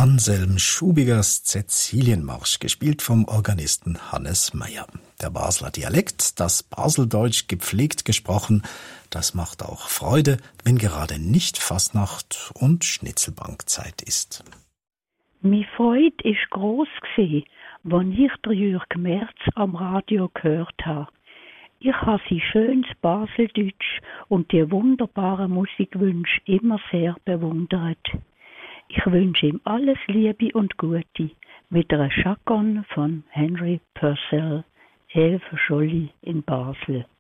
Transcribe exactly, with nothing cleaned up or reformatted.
Anselm Schubigers Cäcilienmarsch, gespielt vom Organisten Hannes Meyer. Der Basler Dialekt, das Baseldeutsch gepflegt gesprochen, das macht auch Freude, wenn gerade nicht Fasnacht und Schnitzelbankzeit ist. Mi Freude ist groß gsi, wann ich der Jürg Merz am Radio gehört ha. Ich ha sie schönes Baseldeutsch und die wunderbaren Musikwünsche immer sehr bewundert. Ich wünsche ihm alles Liebe und Gute mit einer Chaconne von Henry Purcell, Elf Jolly in Basel.